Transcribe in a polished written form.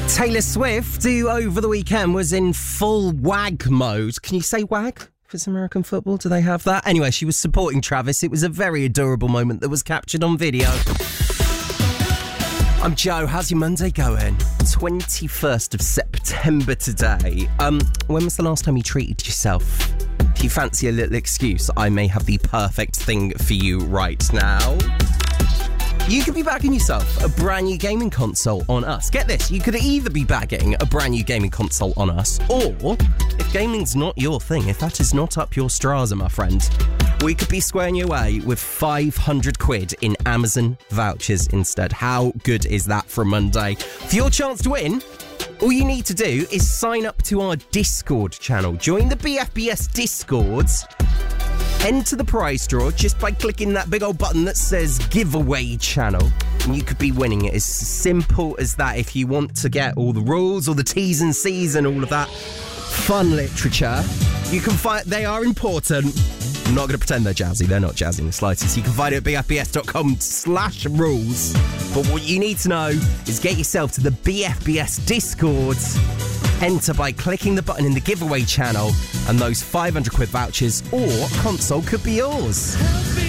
Taylor Swift, who over the weekend was in full WAG mode. Can you say WAG for some American football? Do they have that? Anyway, she was supporting Travis. It was a very adorable moment that was captured on video. I'm Joe. How's your Monday going? 21st of September today. When was the last time you treated yourself? If you fancy a little excuse, I may have the perfect thing for you right now. You could be bagging yourself a brand new gaming console on us. Get this, you could either be bagging a brand new gaming console on us, or, if gaming's not your thing, if that is not up your strata, my friend, we could be squaring you away with 500 quid in Amazon vouchers instead. How good is that for a Monday? For your chance to win, all you need to do is sign up to our Discord channel. Join the BFBS Discords. Enter the prize draw just by clicking that big old button that says giveaway channel, and you could be winning it. As simple as that. If you want to get all the rules, all the T's and C's and all of that fun literature, you can find, they are important. I'm not going to pretend they're jazzy. They're not jazzy in the slightest. You can find it at bfbs.com/rules. But what you need to know is get yourself to the BFBS Discords. Enter by clicking the button in the giveaway channel, and those 500 quid vouchers or console could be yours.